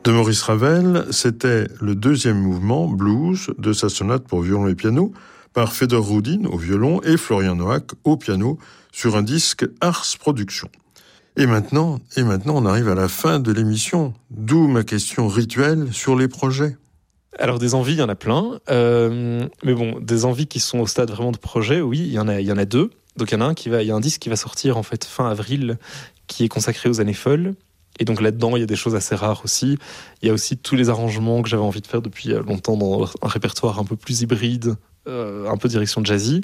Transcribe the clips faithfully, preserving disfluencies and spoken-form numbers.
de Maurice Ravel, c'était le deuxième mouvement blues de sa sonate pour violon et piano par Fedor Rudin au violon et Florian Noack au piano sur un disque Ars Productions. Et maintenant, et maintenant, on arrive à la fin de l'émission, d'où ma question rituelle sur les projets. Alors des envies, il y en a plein, euh, mais bon, des envies qui sont au stade vraiment de projet, oui, il y en a, il y en a deux. Donc il y en a un qui va, il y a un disque qui va sortir en fait fin avril, qui est consacré aux années folles. Et donc là-dedans, il y a des choses assez rares aussi. Il y a aussi tous les arrangements que j'avais envie de faire depuis longtemps dans un répertoire un peu plus hybride, euh, un peu direction jazzy.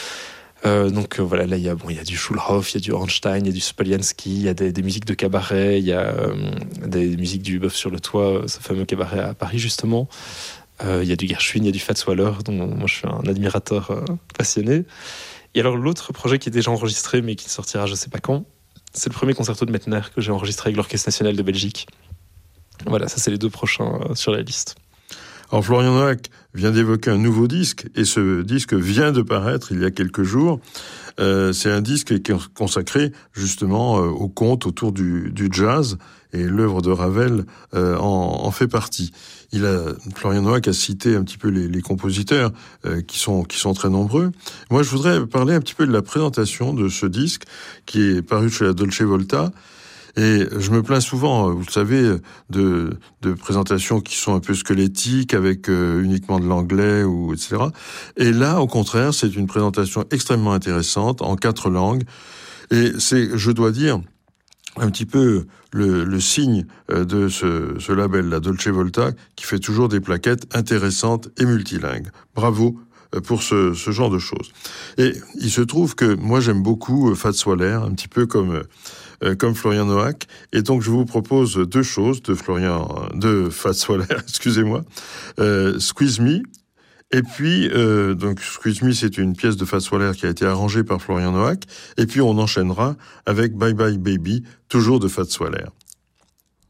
Euh, donc euh, voilà, là il y a bon, il y a du Schulhoff, il y a du Ornstein, il y a du Spoliansky, il y a des, des musiques de cabaret, il y a euh, des musiques du Bœuf sur le toit, ce fameux cabaret à Paris justement. Euh, il y a du Gershwin, il y a du Fats Waller, dont moi je suis un admirateur euh, passionné. Et alors l'autre projet qui est déjà enregistré mais qui sortira je sais pas quand, c'est le premier concerto de Mettner que j'ai enregistré avec l'Orchestre National de Belgique. Voilà, ça c'est les deux prochains euh, sur la liste. Alors Florian Noack vient d'évoquer un nouveau disque, et ce disque vient de paraître il y a quelques jours. Euh, c'est un disque qui est consacré justement euh, au conte autour du, du jazz, et l'œuvre de Ravel euh, en, en fait partie. Il a, Florian Noack a cité un petit peu les, les compositeurs euh, qui sont qui sont très nombreux. Moi, je voudrais parler un petit peu de la présentation de ce disque qui est paru chez la Dolce Volta. Et je me plains souvent, vous le savez, de, de présentations qui sont un peu squelettiques, avec euh, uniquement de l'anglais, ou et cetera. Et là, au contraire, c'est une présentation extrêmement intéressante, en quatre langues. Et c'est, je dois dire, un petit peu le, le signe de ce, ce label, la Dolce Volta, qui fait toujours des plaquettes intéressantes et multilingues. Bravo pour ce, ce genre de choses. Et il se trouve que moi, j'aime beaucoup Fats Waller, un petit peu comme... Euh, comme Florian Noack, et donc je vous propose deux choses de Florian, de Fats Waller, excusez-moi, euh, Squeeze Me, et puis euh, donc Squeeze Me, c'est une pièce de Fats Waller qui a été arrangée par Florian Noack, et puis on enchaînera avec Bye Bye Baby, toujours de Fats Waller.